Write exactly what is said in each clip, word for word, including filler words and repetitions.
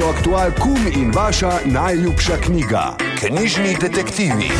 Aktual Kum in vaša najljubša knjiga. Knjižni detektivi.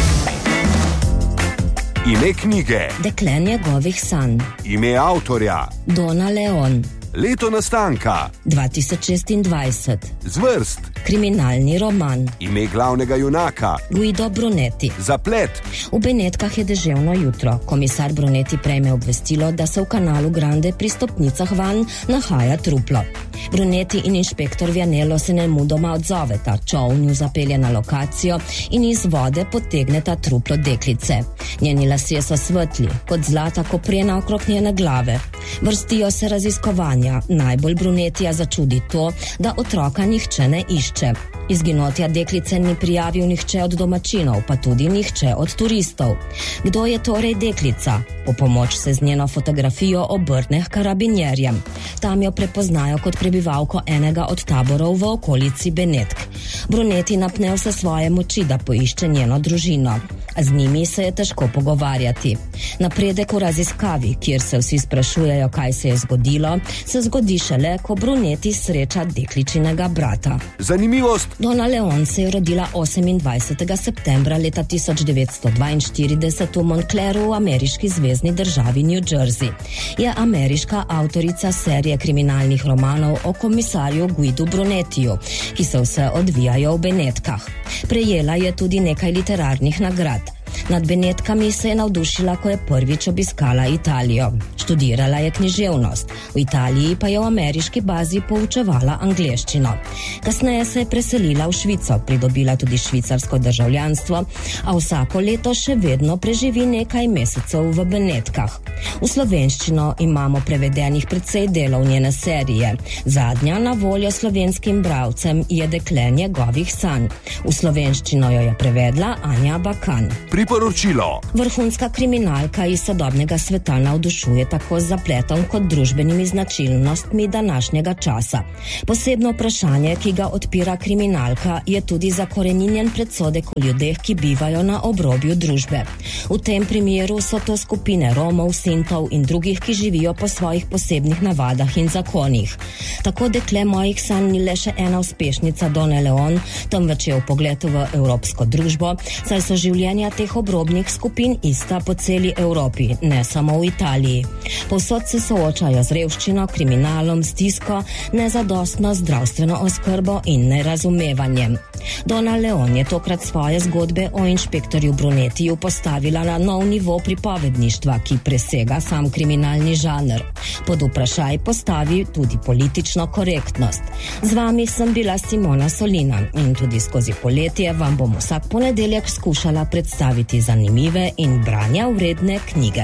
Ime knjige. Dekle njegovih sanj. Ime avtorja. Donna Leon. Leto nastanka. dva tisoč šestindvajset. Zvrst. Kriminalni roman. Ime glavnega junaka. Guido Brunetti. Zaplet. V Benetkah je deževno jutro. Komisar Brunetti prejme obvestilo, da se v kanalu Grande pri stopnicah vanj nahaja truplo. Brunetti in inšpektor Vianello se nemudoma odzoveta, čoln ju zapelje na lokacijo in iz vode potegneta truplo deklice. Njeni lasje so svetli, kot zlata koprena okrog njene glave. Vrstijo se raziskovanja. Najbolj Brunettija začudi to, da otroka nihče ne išče. Izginotja deklice ni prijavil nihče od domačinov, pa tudi nihče od turistov. Kdo je torej deklica? Po pomoč se z njeno fotografijo obrne k karabinjerjem. Tam jo prepoznajo kot prebivalko enega od taborov v okolici Benetk. Brunetti napne vse svoje moči, da poišče njeno družino. Z njimi se je težko pogovarjati. Napredek v raziskavi, kjer se vsi sprašujejo, kaj se je zgodilo, se zgodi šele, ko Brunetti sreča dekličinega brata. Zanimivost. Donna Leon se je rodila osemindvajsetega septembra leta tisoč devetsto dvainštirideset v Montclairu v ameriški zvezni državi New Jersey. Je ameriška avtorica serije kriminalnih romanov o komisarju Guidu Brunettiju, ki se vse odvijajo v Benetkah. Prejela je tudi nekaj literarnih nagrad. Nad Benetkami se je navdušila, ko je prvič obiskala Italijo. Študirala je književnost, v Italiji pa je v ameriški bazi poučevala angleščino. Kasneje se je preselila v Švico, pridobila tudi švicarsko državljanstvo, a vsako leto še vedno preživi nekaj mesecev v Benetkah. V slovenščino imamo prevedenih precej delov njene serije. Zadnja na voljo slovenskim bralcem je Dekle njegovih sanj. V slovenščino jo je prevedla Anja Bakan. Priporočilo. Vrhunska kriminalka iz sodobnega sveta navdušuje tako z zapletom kot družbenimi značilnostmi današnjega časa. Posebno vprašanje, ki ga odpira kriminalka, je tudi zakoreninjen predsodek o ljudeh, ki bivajo na obrobju družbe. V tem primeru so to skupine Romov, Sintov in drugih, ki živijo po svojih posebnih navadah in zakonih. Tako Dekle mojih sanj ni le še ena uspešnica Donne Leon, temveč je v pogledu v evropsko družbo, saj so življenja teh obrobnih skupin ista po celi Evropi, ne samo v Italiji. Povsod se soočajo z revščino, kriminalom, stisko, nezadostno zdravstveno oskrbo in nerazumevanjem. Donna Leon je tokrat svoje zgodbe o inšpektorju Brunettiju postavila na nov nivo pripovedništva, ki presega sam kriminalni žanr. Pod vprašaj postavi tudi politično korektnost. Z vami sem bila Simona Solina in tudi skozi poletje vam bom vsak ponedeljek skušala predstaviti zanimive in branja vredne knjige.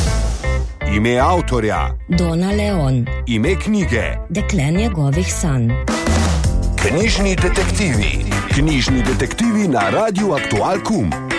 Ime avtorja. Donna Leon. Ime knjige. Dekle njegovih sanj. Knjižni detektivi. Knjižni detektivi na Radiu Aktual Kum.